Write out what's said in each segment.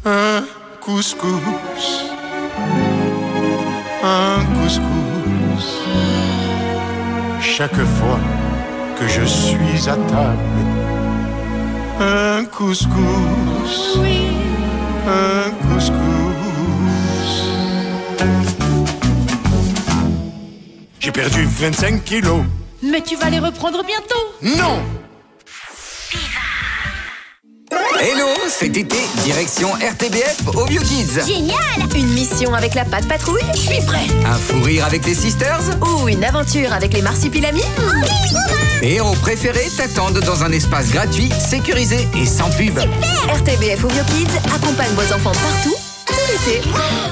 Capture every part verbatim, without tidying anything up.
Un couscous, un couscous. Chaque fois que je suis à table, un couscous, un couscous. J'ai perdu vingt-cinq kilos. Mais tu vas les reprendre bientôt. Non! Hello, cet été, direction R T B F au Bio Kids. Génial! Une mission avec la Patte Patrouille? Je suis prêt! Un fou rire avec les Sisters? Ou une aventure avec les Marsupilamis? Tes héros préférés t'attendent dans un espace gratuit, sécurisé et sans pub. Super! R T B F au Bio Kids accompagne vos enfants partout, tout l'été.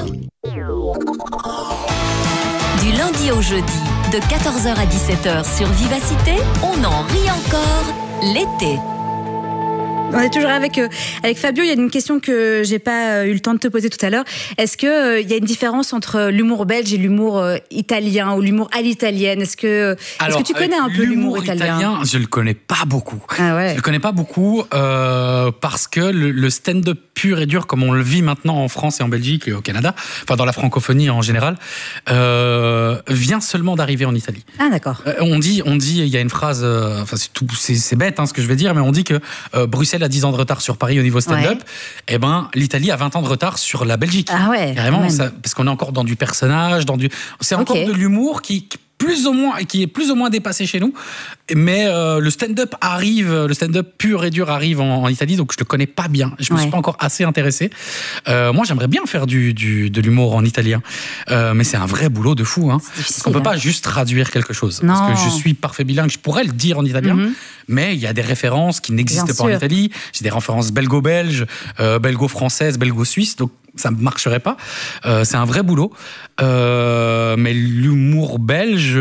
Du lundi au jeudi, de quatorze heures à dix-sept heures sur Vivacité, on en rit encore l'été. On est toujours avec, euh, avec Fabio. Il y a une question que j'ai pas euh, eu le temps de te poser tout à l'heure. Est-ce que euh, il y a une différence entre l'humour belge et l'humour euh, italien ou l'humour à l'italienne? Est-ce que, Alors, est-ce que tu connais un peu l'humour italien? italien Je le connais pas beaucoup. Ah ouais. Je le connais pas beaucoup euh, parce que le, le stand-up pur et dur, comme on le vit maintenant en France et en Belgique et au Canada, enfin dans la francophonie en général, euh, vient seulement d'arriver en Italie. Ah d'accord. Euh, on dit, on dit, il y a une phrase, euh, enfin c'est tout, c'est, c'est bête hein, ce que je vais dire, mais on dit que euh, Bruxelles a dix ans de retard sur Paris au niveau stand-up. Ouais. Et ben l'Italie a vingt ans de retard sur la Belgique. Ah ouais. Carrément, ça, parce qu'on est encore dans du personnage, dans du, c'est encore okay. de l'humour qui, qui plus ou moins, qui est plus ou moins dépassé chez nous, mais euh, le stand-up arrive, le stand-up pur et dur arrive en, en Italie, donc je le connais pas bien. Je me ouais. suis pas encore assez intéressé. Euh, moi, j'aimerais bien faire du, du de l'humour en italien, euh, mais c'est un vrai boulot de fou, hein. Parce qu'on peut pas juste traduire quelque chose. Non. Parce que je suis parfait bilingue, je pourrais le dire en italien, mm-hmm. mais il y a des références qui n'existent bien pas sûr. En Italie. J'ai des références belgo-belges, euh, belgo-françaises, belgo-suisses, donc ça ne marcherait pas. Euh, c'est un vrai boulot. Euh, mais l'humour belge...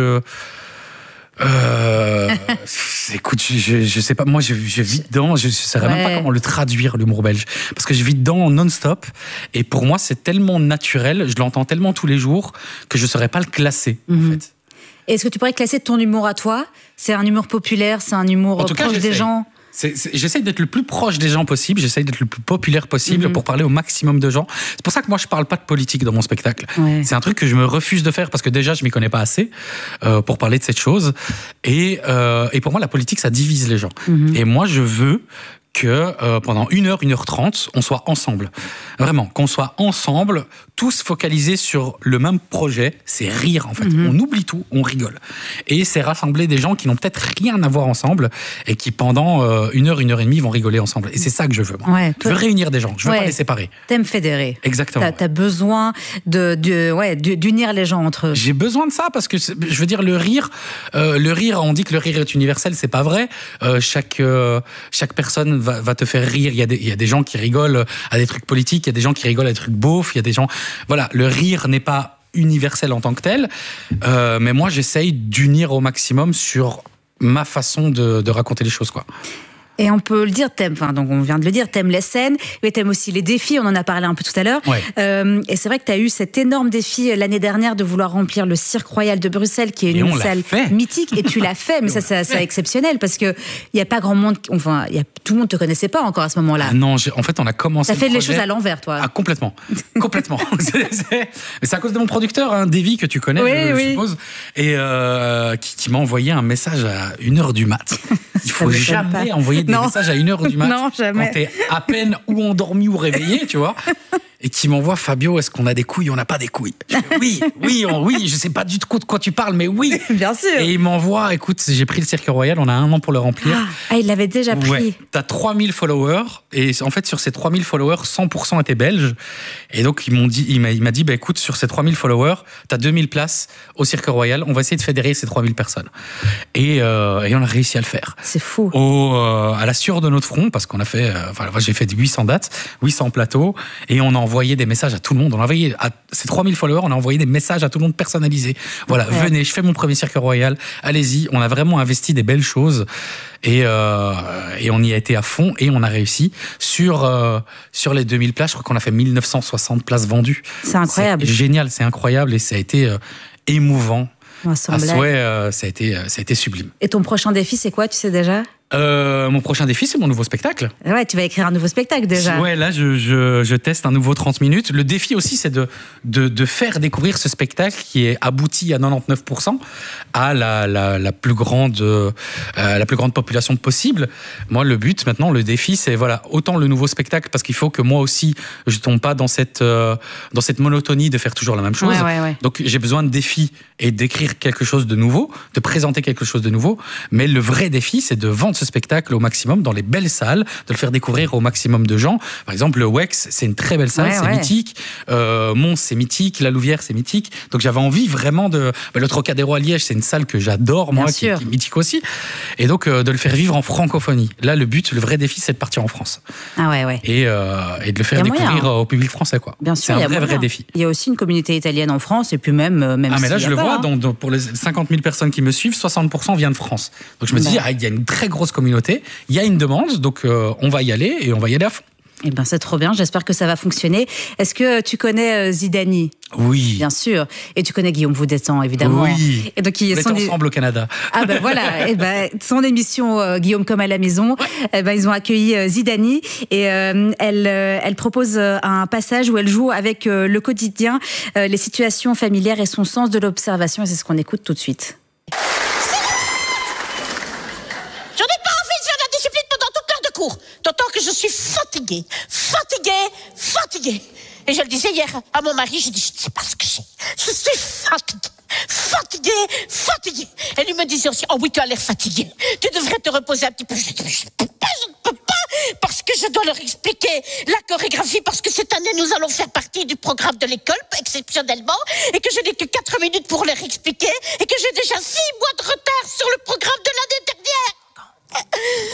Euh, écoute, je, je sais pas, moi je, je vis dedans, je ne saurais ouais. même pas comment le traduire, l'humour belge. Parce que je vis dedans non-stop. Et pour moi, c'est tellement naturel, je l'entends tellement tous les jours, que je ne saurais pas le classer, mm-hmm. en fait. Est-ce que tu pourrais classer ton humour à toi? C'est un humour populaire, c'est un humour en tout proche cas, des gens? C'est, c'est, j'essaye d'être le plus proche des gens possible, j'essaye d'être le plus populaire possible mmh. pour parler au maximum de gens. C'est pour ça que moi je parle pas de politique dans mon spectacle. Ouais. C'est un truc que je me refuse de faire parce que déjà je m'y connais pas assez euh, pour parler de cette chose. Et, euh, et pour moi la politique ça divise les gens. Mmh. Et moi je veux que euh, pendant une heure, une heure trente, on soit ensemble. Vraiment, qu'on soit ensemble, tous focalisés sur le même projet, c'est rire en fait. Mm-hmm. On oublie tout, on rigole. Et c'est rassembler des gens qui n'ont peut-être rien à voir ensemble et qui pendant euh, une heure, une heure et demie vont rigoler ensemble. Et c'est ça que je veux, moi. Ouais, toi... Je veux réunir des gens, je veux ouais. pas les séparer. T'aimes fédérer. Exactement. T'as, t'as besoin de, de, ouais, d'unir les gens entre eux. J'ai besoin de ça parce que, je veux dire, le rire, euh, le rire, on dit que le rire est universel, c'est pas vrai. Euh, chaque, euh, chaque personne Va, va te faire rire. Il y, a des, il y a des gens qui rigolent à des trucs politiques, il y a des gens qui rigolent à des trucs beaufs, il y a des gens... Voilà, le rire n'est pas universel en tant que tel, euh, mais moi, j'essaye d'unir au maximum sur ma façon de, de raconter les choses, quoi. Et on peut le dire, t'aimes, enfin, donc on vient de le dire, t'aimes les scènes, mais t'aimes aussi les défis, on en a parlé un peu tout à l'heure. Ouais. Euh, et c'est vrai que t'as eu cet énorme défi l'année dernière de vouloir remplir le Cirque Royal de Bruxelles, qui est une salle mythique, et tu l'as fait, mais ça, ça, c'est exceptionnel, parce que il y a pas grand monde, enfin, y a, tout le monde te connaissait pas encore à ce moment-là. Ah non, en fait, on a commencé. T'as fait les choses à l'envers, toi. Ah, complètement. Complètement. c'est, c'est, mais c'est à cause de mon producteur, hein, Davy, que tu connais, oui, je, oui. je suppose, et euh, qui, qui m'a envoyé un message à une heure du mat. Il faut jamais pas. envoyer des non. messages à une heure du mat. Non, jamais. Quand t'es à peine ou endormi ou réveillé, tu vois. Et qui m'envoie, Fabio, est-ce qu'on a des couilles? On n'a pas des couilles. Je dis, oui, oui, on, oui, je sais pas du tout de quoi tu parles, mais oui. Bien sûr. Et il m'envoie, écoute, j'ai pris le Cirque Royal, on a un an pour le remplir. Ah, il l'avait déjà pris. Ouais. T'as trois mille followers, et en fait, sur ces trois mille followers, cent pour cent étaient belges. Et donc, ils m'ont dit, il m'a, il m'a dit, bah, écoute, sur ces trois mille followers, t'as deux mille places au Cirque Royal, on va essayer de fédérer ces trois mille personnes. Et, euh, et on a réussi à le faire. C'est fou. Au, euh, à la sueur de notre front, parce qu'on a fait, euh, enfin, j'ai fait huit cents dates, huit cents plateaux, et on a envoyé des messages à tout le monde. On a envoyé à ces trois mille followers, on a envoyé des messages à tout le monde personnalisés. Voilà, ouais. Venez, je fais mon premier Cirque Royal, allez-y. On a vraiment investi des belles choses et, euh, et on y a été à fond et on a réussi. Sur, euh, sur les deux mille places, je crois qu'on a fait mille neuf cent soixante places vendues. C'est incroyable. C'est génial, c'est incroyable et ça a été euh, émouvant. À souhait, euh, ça, a été, euh, ça a été sublime. Et ton prochain défi, c'est quoi, tu sais déjà ? Euh, mon prochain défi, c'est mon nouveau spectacle. Ouais, tu vas écrire un nouveau spectacle déjà. Ouais, là, je, je, je teste un nouveau trente minutes. Le défi aussi, c'est de, de, de faire découvrir ce spectacle qui est abouti à quatre-vingt-dix-neuf pour cent à la, la, la, plus grande, euh, la plus grande population possible. Moi, le but maintenant, le défi, c'est voilà, autant le nouveau spectacle, parce qu'il faut que moi aussi, je ne tombe pas dans cette, euh, dans cette monotonie de faire toujours la même chose. Ouais, ouais, ouais. Donc, j'ai besoin de défis et d'écrire quelque chose de nouveau, de présenter quelque chose de nouveau. Mais le vrai défi, c'est de vendre ce spectacle au maximum dans les belles salles, de le faire découvrir au maximum de gens. Par exemple, le Wex, c'est une très belle salle, ouais, c'est ouais. mythique. Euh, Mons, c'est mythique. La Louvière, c'est mythique. Donc j'avais envie vraiment de... Bah, le Trocadéro à Liège, c'est une salle que j'adore, moi, qui, qui est mythique aussi. Et donc euh, de le faire vivre en francophonie. Là, le but, le vrai défi, c'est de partir en France. Ah ouais, ouais. Et, euh, et de le faire découvrir moyen, hein. au public français, quoi. Bien sûr, c'est un vrai, vrai, vrai défi. Il y a aussi une communauté italienne en France, et puis même... même ah, mais là, je le pas, vois, hein. donc, donc, pour les cinquante mille personnes qui me suivent, soixante pour cent viennent de France. Donc je me dis, ah, il y a une très grosse communauté, il y a une demande, donc euh, on va y aller et on va y aller à fond. Eh ben, c'est trop bien, j'espère que ça va fonctionner. Est-ce que tu connais euh, Zidani ? Oui. Bien sûr. Et tu connais Guillaume Vaudétan, évidemment. Oui. Et donc, il on est son... ensemble au Canada. Ah ben voilà, et ben, son émission euh, Guillaume comme à la maison, ouais. eh ben, ils ont accueilli euh, Zidani et euh, elle, euh, elle propose euh, un passage où elle joue avec euh, le quotidien, euh, les situations familières et son sens de l'observation. Et c'est ce qu'on écoute tout de suite. D'autant que je suis fatiguée, fatiguée, fatiguée. Et je le disais hier à mon mari, je dis, je ne sais pas ce que j'ai. Je suis fatiguée, fatiguée, fatiguée. Et lui me disait aussi, oh oui, tu as l'air fatiguée. Tu devrais te reposer un petit peu. Je dis, je ne peux pas, je ne peux pas, parce que je dois leur expliquer la chorégraphie, parce que cette année, nous allons faire partie du programme de l'école, exceptionnellement, et que je n'ai que quatre minutes pour leur expliquer, et que j'ai déjà six mois de retard sur le programme de l'année dernière.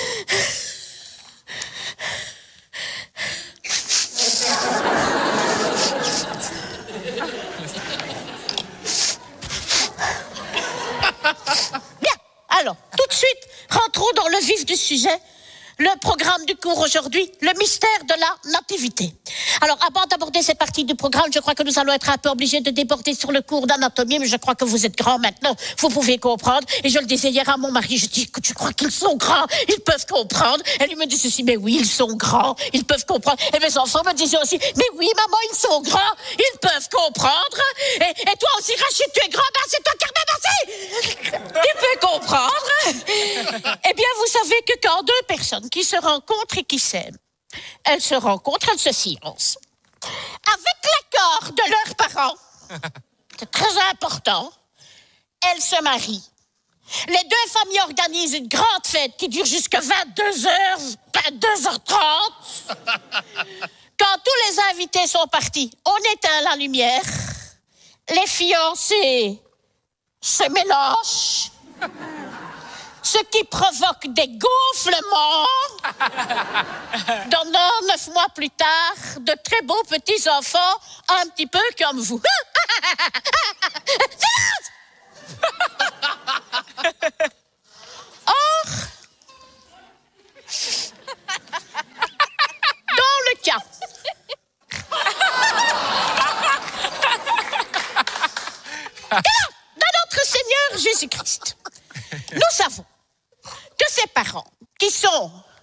Bien, alors, tout de suite, rentrons dans le vif du sujet. Le programme du cours aujourd'hui, le mystère de la nativité. Alors, avant d'aborder cette partie du programme, je crois que nous allons être un peu obligés de déborder sur le cours d'anatomie, mais je crois que vous êtes grands maintenant, vous pouvez comprendre. Et je le disais hier à mon mari, je dis, écoute, je crois qu'ils sont grands, ils peuvent comprendre. Elle lui me dit ceci, mais oui, ils sont grands, ils peuvent comprendre. Et mes enfants me disaient aussi, mais oui, maman, ils sont grands, ils peuvent comprendre. Et, et toi aussi, Rachid, tu es grand, ben c'est toi qui remercie. Tu peux comprendre. Eh bien, vous savez que quand deux personnes qui se rencontrent et qui s'aiment, elles se rencontrent, elles se sciencent. Avec l'accord de leurs parents, c'est très important, elles se marient. Les deux familles organisent une grande fête qui dure jusqu'à vingt-deux heures, vingt-deux heures trente. Quand tous les invités sont partis, on éteint la lumière. Les fiancés se mélangent. Ce qui provoque des gonflements. Dans un neuf mois plus tard, de très beaux petits enfants, un petit peu comme vous. Or, dans le cas de notre Seigneur Jésus-Christ, nous savons que ses parents, qui sont